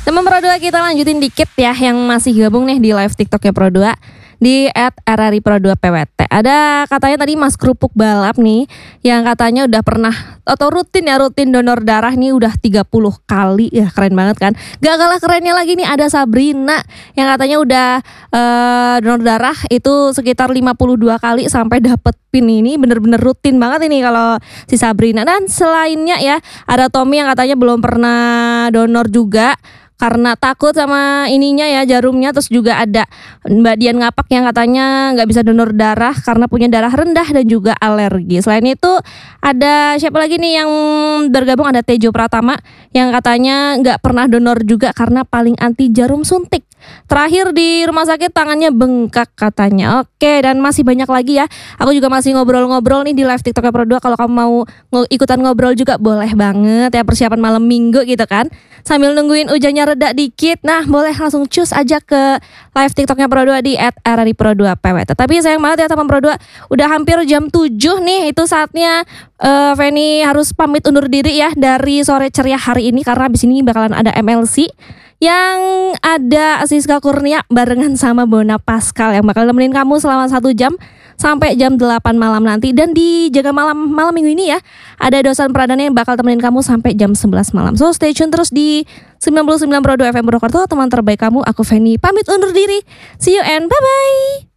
Teman Pro 2, kita lanjutin dikit ya yang masih gabung nih di live TikToknya Pro 2 di @RRI Pro 2 PWT. Ada katanya tadi Mas Kerupuk Balap nih yang katanya udah pernah atau rutin donor darah nih udah 30 kali. Ya keren banget kan. Gak kalah kerennya lagi nih ada Sabrina yang katanya udah donor darah itu sekitar 52 kali sampai dapet pin ini. Bener-bener rutin banget ini kalau si Sabrina. Dan selainnya ya ada Tommy yang katanya belum pernah donor juga karena takut sama ininya ya jarumnya. Terus juga ada Mbak Dian Ngapak yang katanya nggak bisa donor darah karena punya darah rendah dan juga alergi. Selain itu ada siapa lagi nih yang bergabung, ada Tejo Pratama yang katanya nggak pernah donor juga karena paling anti jarum suntik. Terakhir di rumah sakit tangannya bengkak katanya. Oke, dan masih banyak lagi ya. Aku juga masih ngobrol-ngobrol nih di live TikToknya Pro 2. Kalau kamu mau ikutan ngobrol juga boleh banget ya, persiapan malam minggu gitu kan. Sambil nungguin hujannya reda dikit. Nah, boleh langsung cus aja ke live TikToknya Pro 2 di @RRI Pro 2 PWT. Tapi sayang banget ya teman Pro 2, udah hampir jam 7 nih. Itu saatnya Feni harus pamit undur diri ya dari Sore Ceria hari ini, karena abis ini bakalan ada MLC yang ada Siska Kurnia barengan sama Bona Pascal yang bakal nemenin kamu selama 1 jam sampai jam 8 malam nanti. Dan di Jaga Malam minggu ini ya ada Dosan Pradana yang bakal temenin kamu sampai jam 11 malam. So stay tune terus di 99 Pro 2 FM Purwokerto, teman terbaik kamu. Aku Feni pamit undur diri. See you and bye bye.